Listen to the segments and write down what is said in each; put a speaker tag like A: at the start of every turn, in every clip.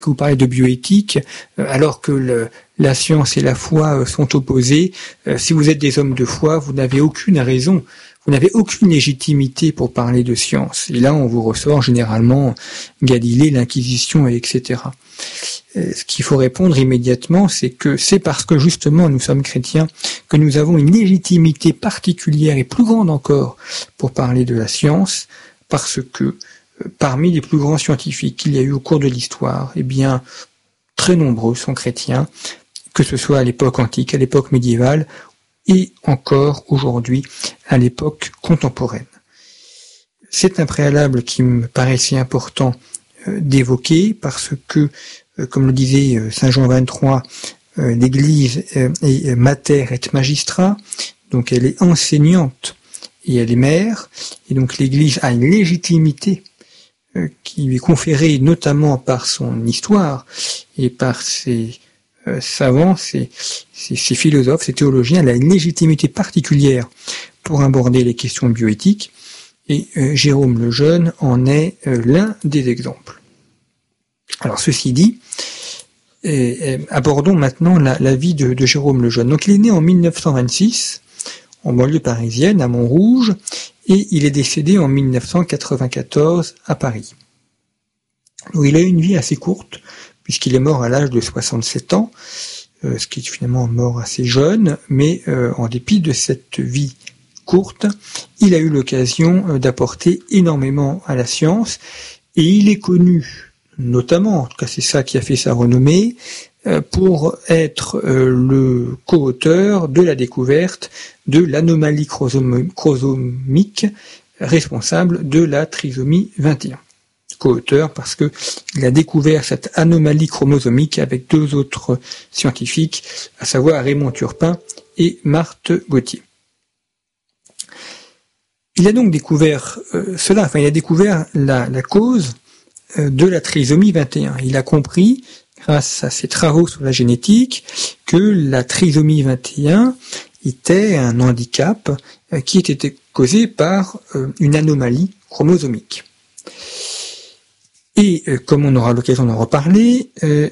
A: que vous parlez de bioéthique, alors que la science et la foi sont opposées. Si vous êtes des hommes de foi, vous n'avez aucune raison, vous n'avez aucune légitimité pour parler de science. Et là, on vous ressort généralement Galilée, l'Inquisition, etc. Ce qu'il faut répondre immédiatement, c'est que c'est parce que justement nous sommes chrétiens que nous avons une légitimité particulière et plus grande encore pour parler de la science, parce que parmi les plus grands scientifiques qu'il y a eu au cours de l'histoire, eh bien, très nombreux sont chrétiens, que ce soit à l'époque antique, à l'époque médiévale, et encore aujourd'hui à l'époque contemporaine. C'est un préalable qui me paraissait important d'évoquer parce que, comme le disait Saint Jean 23, l'Église est mater et magistrat, donc elle est enseignante et elle est mère, et donc l'Église a une légitimité qui lui est conférée notamment par son histoire et par ses savants, ses philosophes, ses théologiens. Elle a une légitimité particulière pour aborder les questions bioéthiques, et Jérôme le Jeune en est l'un des exemples. Alors ceci dit, abordons maintenant la vie de Jérôme le Jeune. Donc il est né en 1926, en banlieue parisienne, à Montrouge, et il est décédé en 1994 à Paris. Donc, il a eu une vie assez courte, puisqu'il est mort à l'âge de 67 ans, ce qui est finalement mort assez jeune, mais en dépit de cette vie courte, il a eu l'occasion d'apporter énormément à la science, et il est connu, notamment, en tout cas c'est ça qui a fait sa renommée, pour être le co-auteur de la découverte de l'anomalie chromosomique responsable de la trisomie 21. Co-auteur parce que il a découvert cette anomalie chromosomique avec deux autres scientifiques, à savoir Raymond Turpin et Marthe Gauthier. Il a donc découvert il a découvert la cause de la trisomie 21. Il a compris, grâce à ses travaux sur la génétique, que la trisomie 21 était un handicap qui était causé par une anomalie chromosomique. Et comme on aura l'occasion d'en reparler,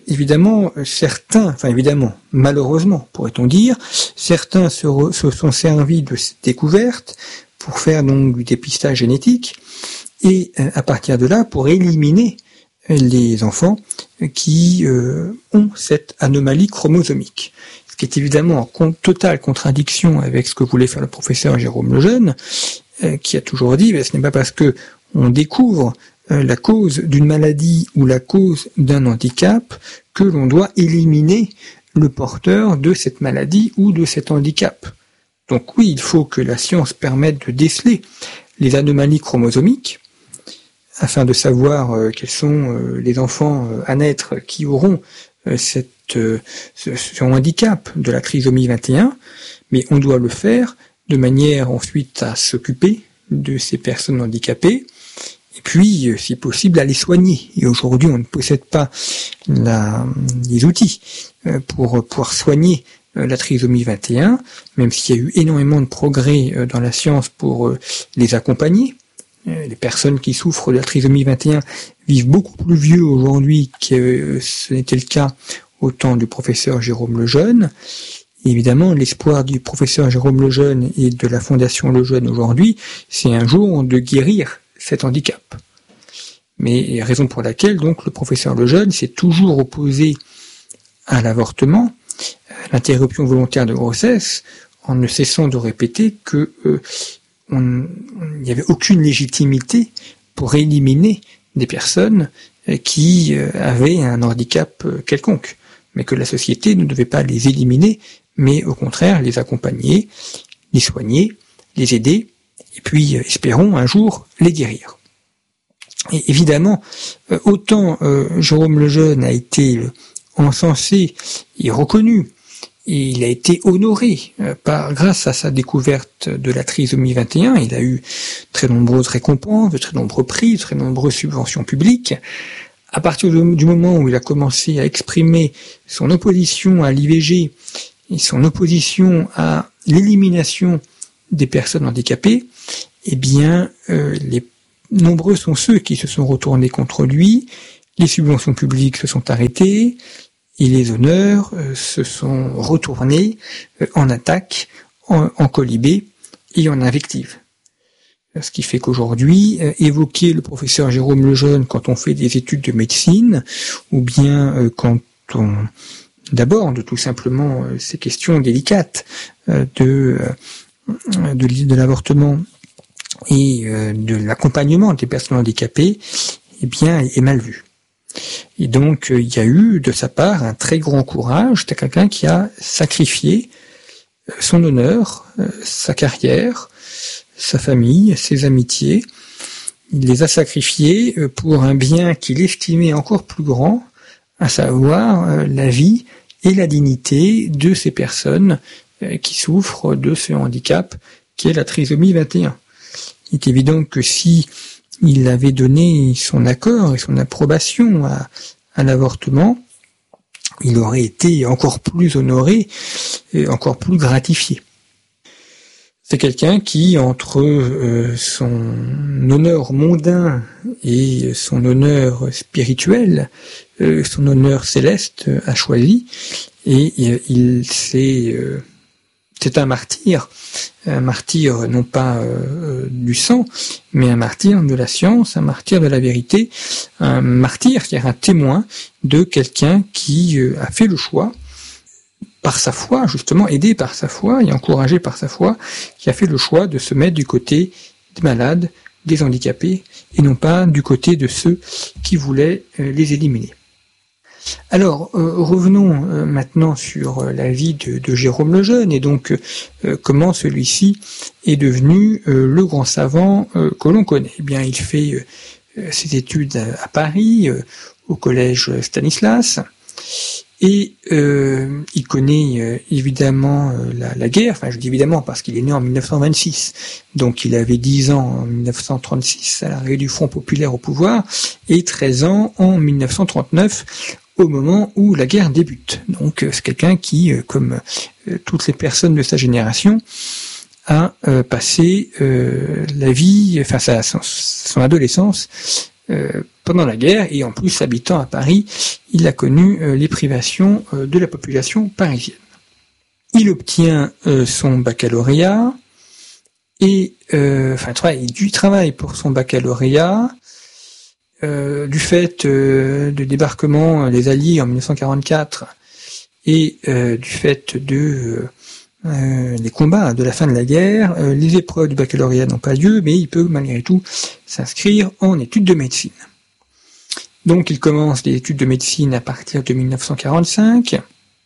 A: malheureusement, pourrait-on dire, certains se sont servis de cette découverte pour faire donc du dépistage génétique, et à partir de là, pour éliminer les enfants qui ont cette anomalie chromosomique. Ce qui est évidemment en totale contradiction avec ce que voulait faire le professeur Jérôme le Jeune, qui a toujours dit, ce n'est pas parce que on découvre la cause d'une maladie ou la cause d'un handicap que l'on doit éliminer le porteur de cette maladie ou de cet handicap. Donc oui, il faut que la science permette de déceler les anomalies chromosomiques, afin de savoir quels sont les enfants à naître qui auront ce handicap de la trisomie 21, mais on doit le faire de manière ensuite à s'occuper de ces personnes handicapées, et puis, si possible, à les soigner. Et aujourd'hui, on ne possède pas les outils pour pouvoir soigner la trisomie 21, même s'il y a eu énormément de progrès dans la science pour les accompagner. Les personnes qui souffrent de la trisomie 21 vivent beaucoup plus vieux aujourd'hui que ce n'était le cas au temps du professeur Jérôme le Jeune. Et évidemment, l'espoir du professeur Jérôme le Jeune et de la Fondation Le Jeune aujourd'hui, c'est un jour de guérir cet handicap. Mais raison pour laquelle donc le professeur Le Jeune s'est toujours opposé à l'avortement, à l'interruption volontaire de grossesse, en ne cessant de répéter que il n'y avait aucune légitimité pour éliminer des personnes qui avaient un handicap quelconque, mais que la société ne devait pas les éliminer, mais au contraire les accompagner, les soigner, les aider, et puis espérons un jour les guérir. Et évidemment, autant Jérôme le Jeune a été encensé et reconnu, et il a été honoré grâce à sa découverte de la trisomie 21. Il a eu très nombreuses récompenses, de très nombreux prix, de très nombreuses subventions publiques. À partir du moment où il a commencé à exprimer son opposition à l'IVG et son opposition à l'élimination des personnes handicapées, eh bien, les nombreux sont ceux qui se sont retournés contre lui, les subventions publiques se sont arrêtées et les honneurs se sont retournés en attaque, en colibé et en invective. Ce qui fait qu'aujourd'hui, évoquer le professeur Jérôme Lejeune quand on fait des études de médecine, ou bien quand on aborde tout simplement ces questions délicates de l'avortement et de l'accompagnement des personnes handicapées, eh bien, est mal vu. Et donc, il y a eu de sa part un très grand courage. C'est quelqu'un qui a sacrifié son honneur, sa carrière, sa famille, ses amitiés. Il les a sacrifiés pour un bien qu'il estimait encore plus grand, à savoir la vie et la dignité de ces personnes qui souffrent de ce handicap qui est la trisomie 21. Il est évident que si il avait donné son accord et son approbation à l'avortement, il aurait été encore plus honoré et encore plus gratifié. C'est quelqu'un qui, entre son honneur mondain et son honneur spirituel, son honneur céleste, a choisi, et c'est un martyr non pas du sang, mais un martyr de la science, un martyr de la vérité, un martyr, c'est-à-dire un témoin de quelqu'un qui a fait le choix, par sa foi, justement, aidé par sa foi et encouragé par sa foi, qui a fait le choix de se mettre du côté des malades, des handicapés, et non pas du côté de ceux qui voulaient les éliminer. Alors, revenons maintenant sur la vie de Jérôme Lejeune, et donc comment celui-ci est devenu le grand savant que l'on connaît. Eh bien, il fait ses études à Paris, au collège Stanislas, et il connaît évidemment la guerre, enfin je dis évidemment parce qu'il est né en 1926, donc il avait 10 ans en 1936 à l'arrivée du Front populaire au pouvoir, et 13 ans en 1939 au moment où la guerre débute. Donc c'est quelqu'un qui, comme toutes les personnes de sa génération, a passé la vie, enfin son adolescence pendant la guerre, et en plus habitant à Paris, il a connu les privations de la population parisienne. Il obtient son baccalauréat et il travaille pour son baccalauréat du fait du débarquement des Alliés en 1944 et du fait des combats de la fin de la guerre. Les épreuves du baccalauréat n'ont pas lieu, mais il peut malgré tout s'inscrire en études de médecine. Donc il commence les études de médecine à partir de 1945.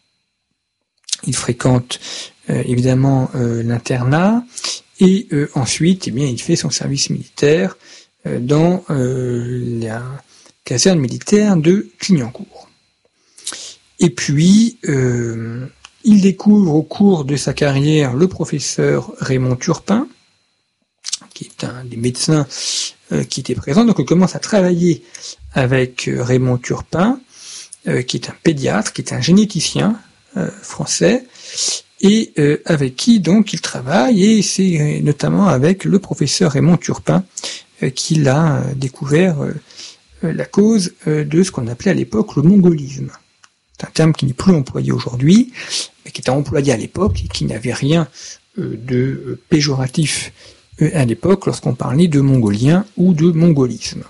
A: Il fréquente évidemment l'internat et ensuite il fait son service militaire dans la caserne militaire de Clignancourt. Et puis il découvre au cours de sa carrière le professeur Raymond Turpin, qui est un des médecins qui était présent. Donc on commence à travailler avec Raymond Turpin, qui est un pédiatre, qui est un généticien français, et avec qui donc il travaille, et c'est notamment avec le professeur Raymond Turpin qu'il a découvert la cause de ce qu'on appelait à l'époque le mongolisme. C'est un terme qui n'est plus employé aujourd'hui, mais qui était employé à l'époque et qui n'avait rien de péjoratif à l'époque lorsqu'on parlait de mongolien ou de mongolisme.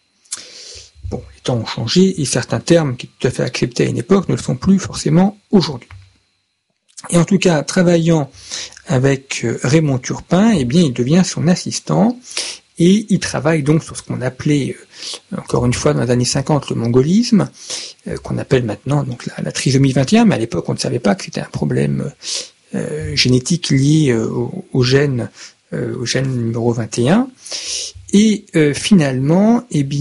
A: Bon, les temps ont changé et certains termes qui étaient tout à fait acceptés à une époque ne le sont plus forcément aujourd'hui. Et en tout cas, travaillant avec Raymond Turpin, il devient son assistant et il travaille donc sur ce qu'on appelait, encore une fois dans les années 50, le mongolisme, qu'on appelle maintenant donc la trisomie 21, mais à l'époque on ne savait pas que c'était un problème génétique lié au gène numéro 21. Et finalement,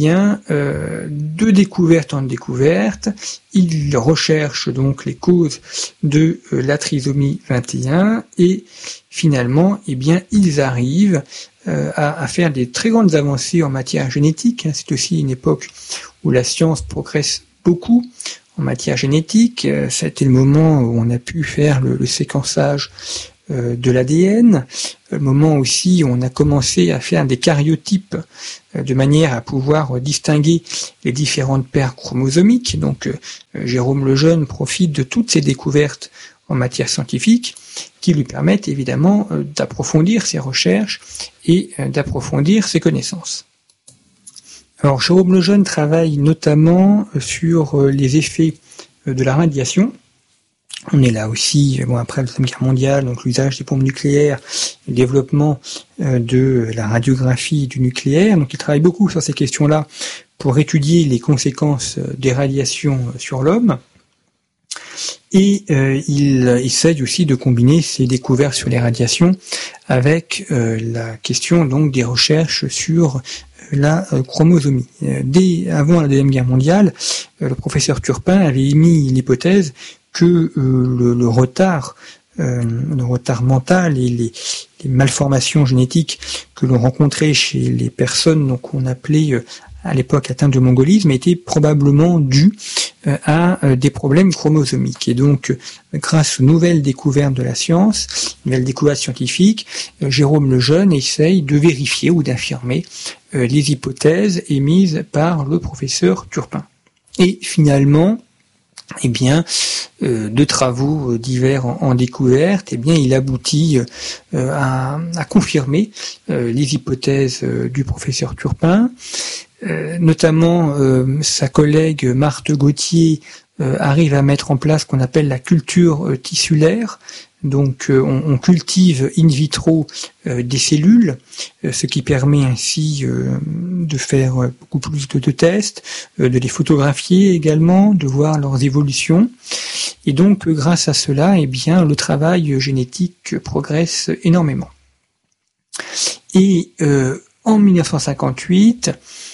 A: de découverte en découverte, il recherche donc les causes de la trisomie 21 et finalement, ils arrivent à faire des très grandes avancées en matière génétique. C'est aussi une époque où la science progresse beaucoup en matière génétique. Ça a été le moment où on a pu faire le séquençage de l'ADN, le moment aussi où on a commencé à faire des karyotypes de manière à pouvoir distinguer les différentes paires chromosomiques. Donc Jérôme Lejeune profite de toutes ces découvertes en matière scientifique qui lui permettent évidemment d'approfondir ses recherches et d'approfondir ses connaissances. Alors Jérôme Lejeune travaille notamment sur les effets de la radiation. On est là aussi, après la Deuxième Guerre mondiale, donc l'usage des bombes nucléaires, le développement de la radiographie du nucléaire. Donc il travaille beaucoup sur ces questions-là pour étudier les conséquences des radiations sur l'homme. Et il essaye aussi de combiner ses découvertes sur les radiations avec la question donc des recherches sur la chromosomie. Dès avant la Deuxième Guerre mondiale, le professeur Turpin avait émis l'hypothèse que le retard mental et les malformations génétiques que l'on rencontrait chez les personnes donc qu'on appelait à l'époque atteintes de mongolisme étaient probablement dus à des problèmes chromosomiques. Et donc, grâce aux nouvelles découvertes de la science, nouvelles découvertes scientifiques, Jérôme Lejeune essaye de vérifier ou d'affirmer les hypothèses émises par le professeur Turpin. Et finalement, de travaux divers en découverte, il aboutit à confirmer les hypothèses du professeur Turpin. Notamment, sa collègue Marthe Gauthier arrive à mettre en place ce qu'on appelle la culture tissulaire. Donc, on cultive in vitro des cellules, ce qui permet ainsi de faire beaucoup plus de tests, de les photographier également, de voir leurs évolutions. Et donc, grâce à cela, le travail génétique progresse énormément. Et en 1958,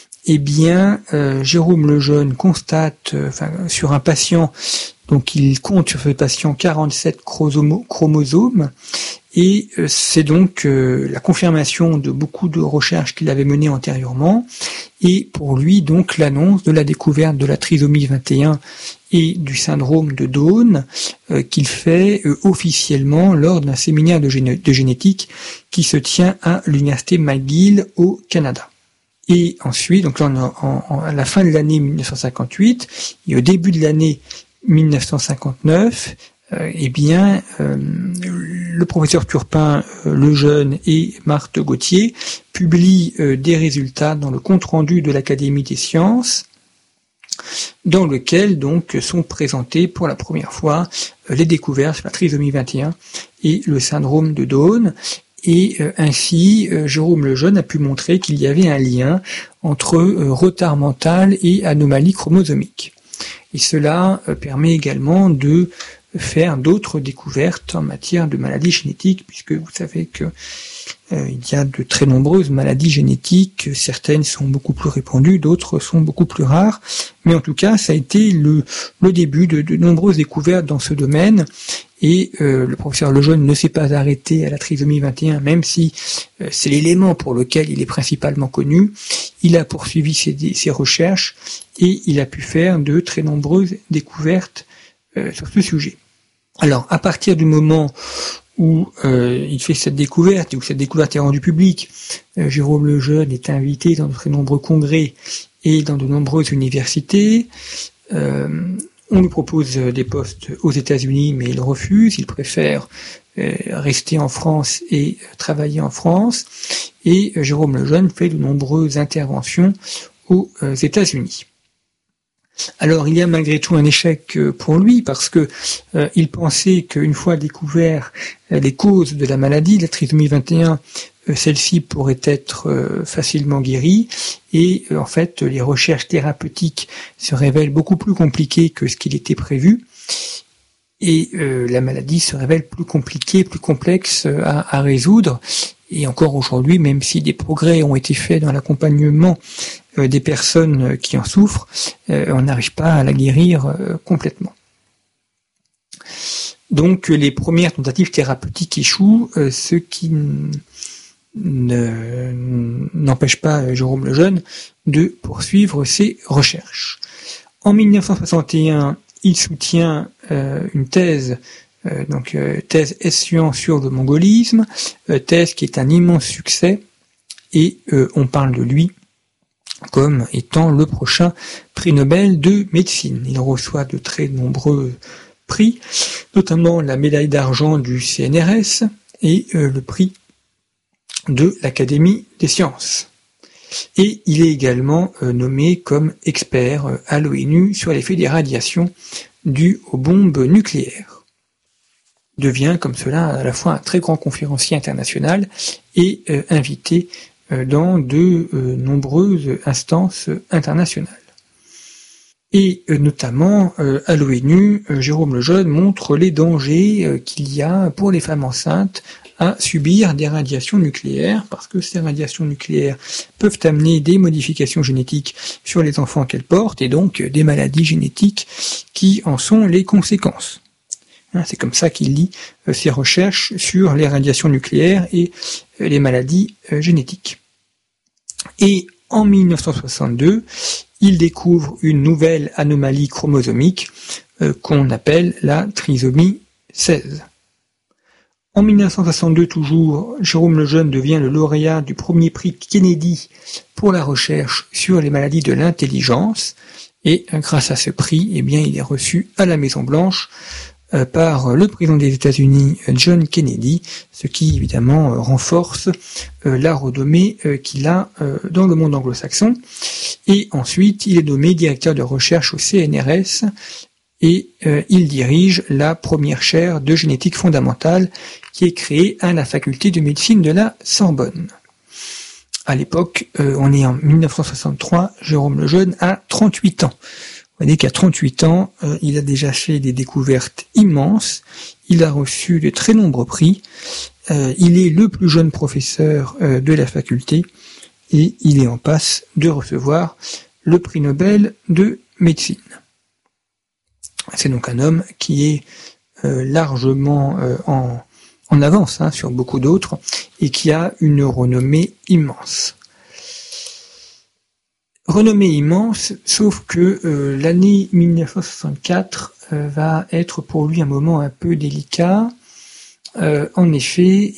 A: Jérôme Lejeune constate, sur un patient, donc il compte sur ce patient 47 chromosomes, et c'est donc la confirmation de beaucoup de recherches qu'il avait menées antérieurement, et pour lui donc l'annonce de la découverte de la trisomie 21 et du syndrome de Down qu'il fait officiellement lors d'un séminaire de génétique qui se tient à l'université McGill au Canada. Et ensuite, donc là, à la fin de l'année 1958 et au début de l'année 1959, le professeur Turpin, Lejeune et Marthe Gauthier publient des résultats dans le compte-rendu de l'Académie des sciences, dans lequel donc sont présentés pour la première fois les découvertes sur la trisomie 21 et le syndrome de Down. Et ainsi, Jérôme Lejeune a pu montrer qu'il y avait un lien entre retard mental et anomalie chromosomique. Et cela permet également de faire d'autres découvertes en matière de maladies génétiques, puisque vous savez que il y a de très nombreuses maladies génétiques, certaines sont beaucoup plus répandues, d'autres sont beaucoup plus rares, mais en tout cas ça a été le début de nombreuses découvertes dans ce domaine, et le professeur Lejeune ne s'est pas arrêté à la trisomie 21, même si c'est l'élément pour lequel il est principalement connu. Il a poursuivi ses recherches et il a pu faire de très nombreuses découvertes sur ce sujet. Alors, à partir du moment où il fait cette découverte, et où cette découverte est rendue publique, Jérôme Lejeune est invité dans de très nombreux congrès et dans de nombreuses universités. On lui propose des postes aux États-Unis, mais il refuse. Il préfère rester en France et travailler en France. Et Jérôme Lejeune fait de nombreuses interventions aux États-Unis. Alors il y a malgré tout un échec pour lui, parce que il pensait qu'une fois découvert les causes de la maladie, la trisomie 21, celle-ci pourrait être facilement guérie, et en fait les recherches thérapeutiques se révèlent beaucoup plus compliquées que ce qu'il était prévu, et la maladie se révèle plus compliquée, plus complexe à résoudre. Et encore aujourd'hui, même si des progrès ont été faits dans l'accompagnement des personnes qui en souffrent, on n'arrive pas à la guérir complètement. Donc les premières tentatives thérapeutiques échouent, ce qui n'empêche pas Jérôme Lejeune de poursuivre ses recherches. En 1961, il soutient une thèse thèse S-Sciences sur le mongolisme, thèse qui est un immense succès, et on parle de lui comme étant le prochain prix Nobel de médecine. Il reçoit de très nombreux prix, notamment la médaille d'argent du CNRS et le prix de l'Académie des sciences. Et il est également nommé comme expert à l'ONU sur l'effet des radiations dues aux bombes nucléaires. Il devient comme cela à la fois un très grand conférencier international et invité dans de nombreuses instances internationales. Et notamment à l'ONU, Jérôme Lejeune montre les dangers qu'il y a pour les femmes enceintes à subir des radiations nucléaires, parce que ces radiations nucléaires peuvent amener des modifications génétiques sur les enfants qu'elles portent, et donc des maladies génétiques qui en sont les conséquences. C'est comme ça qu'il lit ses recherches sur les radiations nucléaires et les maladies génétiques. Et en 1962, il découvre une nouvelle anomalie chromosomique qu'on appelle la trisomie 16. En 1962 toujours, Jérôme Lejeune devient le lauréat du premier prix Kennedy pour la recherche sur les maladies de l'intelligence, et grâce à ce prix, il est reçu à la Maison-Blanche par le président des États-Unis, John Kennedy, ce qui évidemment renforce la renommée qu'il a dans le monde anglo-saxon. Et ensuite, il est nommé directeur de recherche au CNRS et il dirige la première chaire de génétique fondamentale qui est créée à la faculté de médecine de la Sorbonne. À l'époque, on est en 1963, Jérôme Lejeune a 38 ans. Vous voyez qu'à 38 ans, il a déjà fait des découvertes immenses, il a reçu de très nombreux prix, il est le plus jeune professeur de la faculté et il est en passe de recevoir le prix Nobel de médecine. C'est donc un homme qui est largement en avance sur beaucoup d'autres et qui a une renommée immense. Renommée immense, sauf que l'année 1964 va être pour lui un moment un peu délicat. En effet,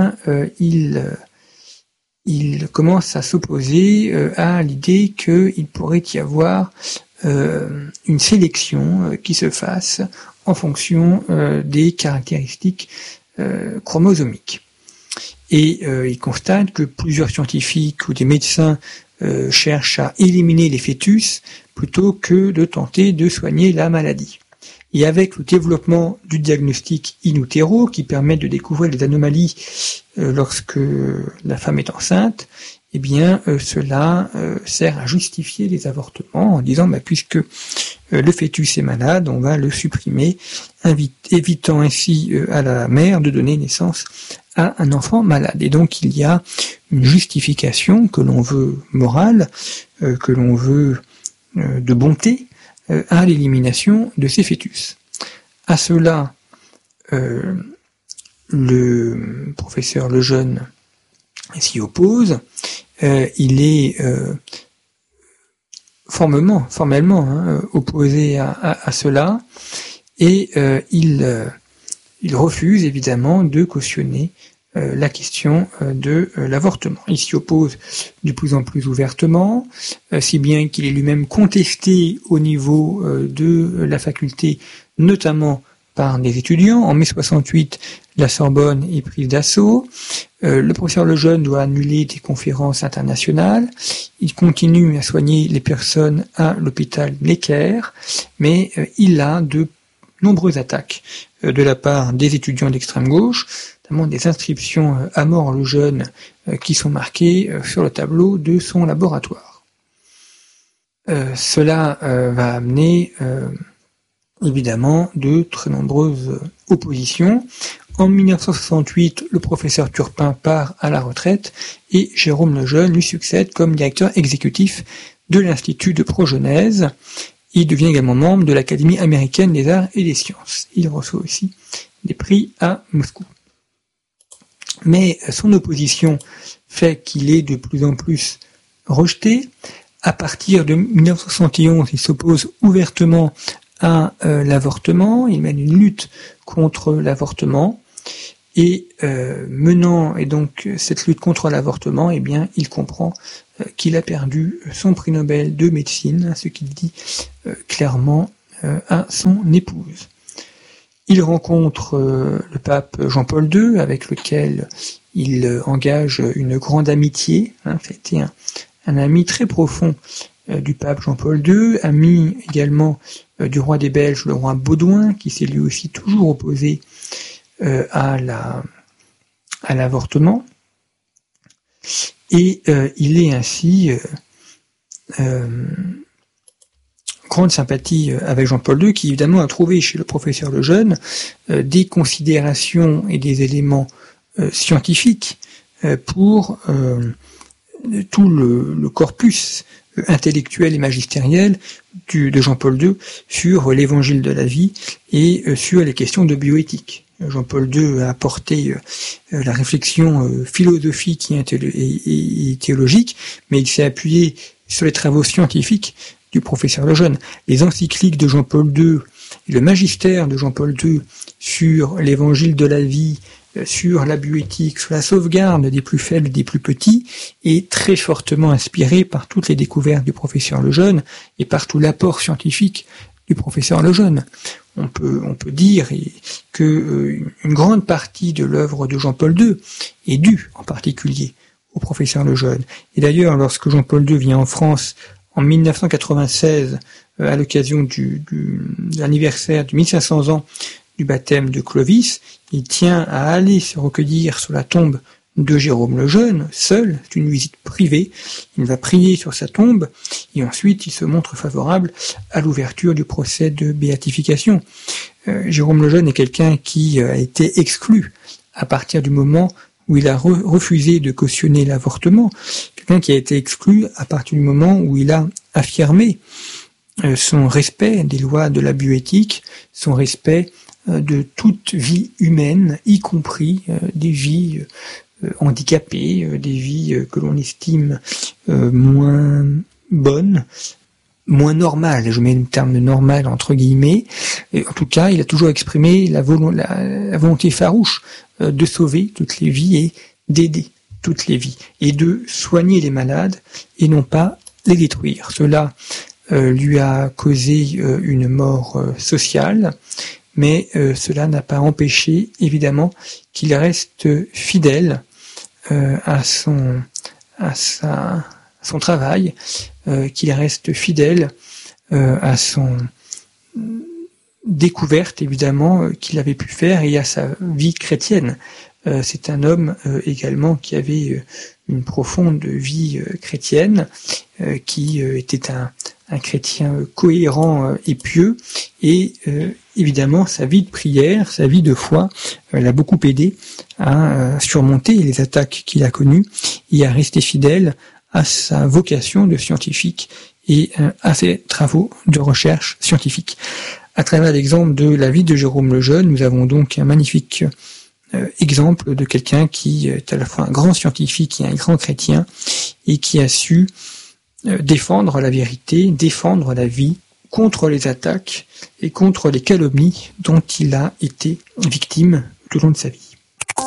A: il commence à s'opposer à l'idée qu'il pourrait y avoir une sélection qui se fasse en fonction des caractéristiques chromosomiques. Et il constate que plusieurs scientifiques ou des médecins cherchent à éliminer les fœtus plutôt que de tenter de soigner la maladie. Et avec le développement du diagnostic in utero, qui permet de découvrir les anomalies lorsque la femme est enceinte, cela sert à justifier les avortements en disant puisque le fœtus est malade, on va le supprimer, évitant ainsi à la mère de donner naissance à un enfant malade. Et donc il y a une justification que l'on veut morale, que l'on veut de bonté, à l'élimination de ces fœtus. À cela, le professeur Lejeune s'y oppose. Il est formellement opposé à cela, et il refuse évidemment de cautionner la question de l'avortement. Il s'y oppose de plus en plus ouvertement, si bien qu'il est lui-même contesté au niveau de la faculté, notamment par des étudiants. En mai 68, la Sorbonne est prise d'assaut. Le professeur Lejeune doit annuler des conférences internationales. Il continue à soigner les personnes à l'hôpital Necker, mais il a de nombreuses attaques de la part des étudiants d'extrême gauche, notamment des inscriptions à mort Lejeune qui sont marquées sur le tableau de son laboratoire. Cela va amener évidemment de très nombreuses oppositions. En 1968, le professeur Turpin part à la retraite et Jérôme Lejeune lui succède comme directeur exécutif de l'Institut de Progenèse. Il devient également membre de l'Académie américaine des arts et des sciences. Il reçoit aussi des prix à Moscou. Mais son opposition fait qu'il est de plus en plus rejeté. À partir de 1971, il s'oppose ouvertement à l'avortement, il mène une lutte contre l'avortement, et menant et donc cette lutte contre l'avortement, eh bien, il comprend qu'il a perdu son prix Nobel de médecine, ce qu'il dit clairement à son épouse. Il rencontre le pape Jean-Paul II, avec lequel il engage une grande amitié. C'était un ami très profond du pape Jean-Paul II, ami également du roi des Belges, le roi Baudouin, qui s'est lui aussi toujours opposé à l'avortement. Et il est ainsi grande sympathie avec Jean-Paul II, qui évidemment a trouvé chez le professeur Lejeune des considérations et des éléments scientifiques pour tout le corpus intellectuel et magistériel de Jean-Paul II sur l'évangile de la vie et sur les questions de bioéthique. Jean-Paul II a apporté la réflexion philosophique et théologique, mais il s'est appuyé sur les travaux scientifiques du professeur Lejeune. Les encycliques de Jean-Paul II et le magistère de Jean-Paul II sur l'évangile de la vie, sur la bioéthique, sur la sauvegarde des plus faibles et des plus petits, est très fortement inspiré par toutes les découvertes du professeur Lejeune et par tout l'apport scientifique du professeur Lejeune. On peut dire que une grande partie de l'œuvre de Jean-Paul II est due en particulier au professeur Lejeune. Et d'ailleurs, lorsque Jean-Paul II vient en France en 1996, à l'occasion de l'anniversaire de 1500 ans du baptême de Clovis, il tient à aller se recueillir sur la tombe de Jérôme Lejeune, seul, c'est une visite privée, il va prier sur sa tombe, et ensuite il se montre favorable à l'ouverture du procès de béatification. Jérôme Lejeune est quelqu'un qui a été exclu à partir du moment où il a refusé de cautionner l'avortement, quelqu'un qui a été exclu à partir du moment où il a affirmé son respect des lois de la bioéthique, son respect de toute vie humaine, y compris des vies handicapées, des vies que l'on estime moins bonnes, moins normales, je mets le terme de normal entre guillemets, et en tout cas il a toujours exprimé la volonté farouche de sauver toutes les vies et d'aider toutes les vies, et de soigner les malades et non pas les détruire. Cela lui a causé une mort sociale, mais cela n'a pas empêché évidemment qu'il reste fidèle à son travail, qu'il reste fidèle à son découverte évidemment qu'il avait pu faire et à sa vie chrétienne. C'est un homme également qui avait une profonde vie chrétienne, qui était un chrétien cohérent et pieux, et évidemment sa vie de prière, sa vie de foi l'a beaucoup aidé à surmonter les attaques qu'il a connues et à rester fidèle à sa vocation de scientifique et à ses travaux de recherche scientifique. À travers l'exemple de la vie de Jérôme Lejeune, nous avons donc un magnifique exemple de quelqu'un qui est à la fois un grand scientifique et un grand chrétien et qui a su défendre la vérité, défendre la vie contre les attaques et contre les calomnies dont il a été victime tout au long de sa vie.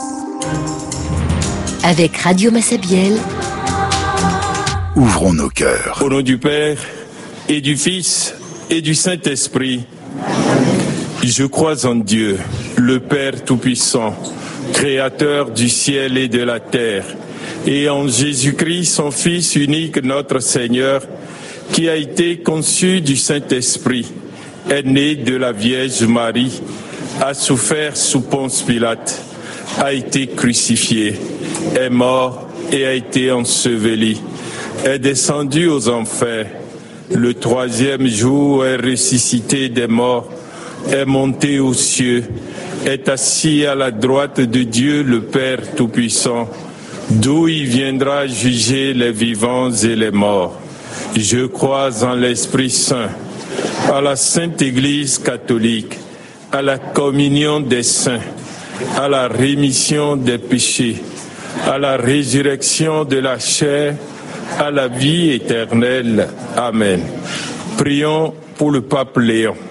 B: Avec Radio Massabielle,
C: ouvrons nos cœurs.
D: Au nom du Père et du Fils et du Saint-Esprit, je crois en Dieu, le Père Tout-Puissant, Créateur du ciel et de la terre, et en Jésus-Christ, son Fils unique, notre Seigneur, qui a été conçu du Saint-Esprit, est né de la Vierge Marie, a souffert sous Ponce Pilate, a été crucifié, est mort et a été enseveli, est descendu aux enfers, le troisième jour est ressuscité des morts, est monté aux cieux, est assis à la droite de Dieu le Père Tout-Puissant, d'où il viendra juger les vivants et les morts. Je crois en l'Esprit Saint, à la Sainte Église catholique, à la communion des saints, à la rémission des péchés, à la résurrection de la chair, à la vie éternelle. Amen. Prions pour le pape Léon.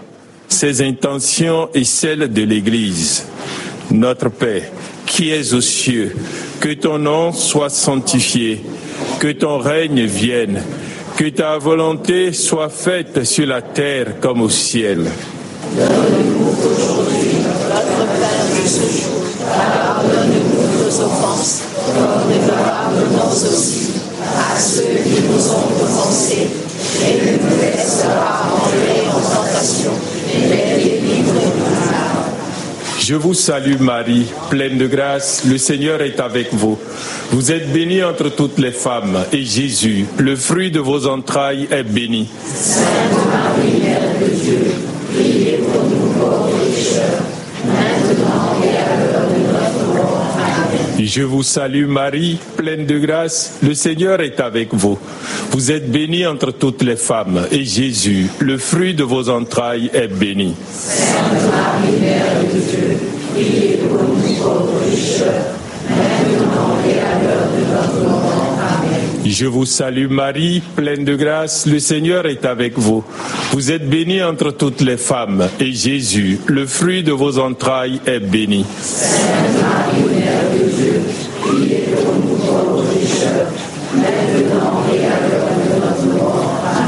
D: ses intentions et celles de l'Église. Notre Père, qui es aux cieux, que ton nom soit sanctifié, que ton règne vienne, que ta volonté soit faite sur la terre comme au ciel.
C: Donne-nous aujourd'hui notre pain de ce jour. Pardonne-nous nos offenses, comme nous pardonnons aussi à ceux qui nous ont offensés. Et ne nous laisse pas entrer en tentation, mais délivre-nous du mal.
D: Je vous salue Marie, pleine de grâce, le Seigneur est avec vous. Vous êtes bénie entre toutes les femmes, et Jésus, le fruit de vos entrailles, est béni.
C: Sainte Marie, Mère de Dieu, priez pour nous pauvres pécheurs, maintenant et à l'heure de notre mort. Amen.
D: Je vous salue Marie, pleine de grâce, le Seigneur est avec vous. Vous êtes bénie entre toutes les femmes, et Jésus, le fruit de vos entrailles, est béni.
C: Sainte Marie, Mère de Dieu, priez pour nous pauvres pécheurs, maintenant et à l'heure de notre mort. Amen.
D: Je vous salue Marie, pleine de grâce, le Seigneur est avec vous. Vous êtes bénie entre toutes les femmes, et Jésus, le fruit de vos entrailles, est béni.
C: Sainte Marie, Mère de Dieu,